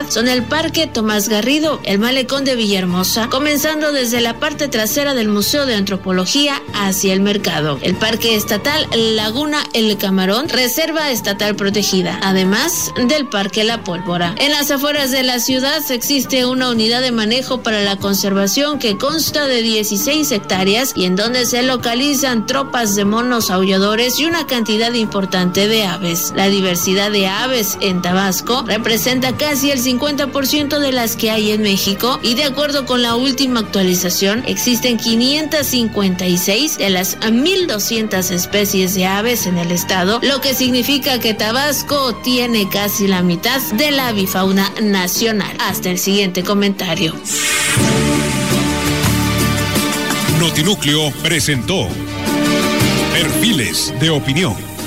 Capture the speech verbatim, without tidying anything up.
son el Parque Tomás Garrido, el Malecón de Villahermosa, comenzando desde la parte trasera del Museo de Antropología hacia el mercado, el Parque Estatal Laguna El Camarón, Reserva Estatal Protegida, además del Parque La Pólvora. En las afueras de la ciudad existe una unidad de manejo para la conservación que consta de dieciséis hectáreas y en donde se localizan tropas de monos aulladores y una cantidad importante de aves. La diversidad de aves en Tabasco representa casi el cincuenta por ciento de las que hay en México y de acuerdo con la última actualización existen quinientas cincuenta y seis de las mil doscientas especies de aves en el estado, lo que significa que Tabasco tiene casi la mitad de la avifauna nacional. Hasta el siguiente comentario. Notinúcleo presentó Perfiles de Opinión.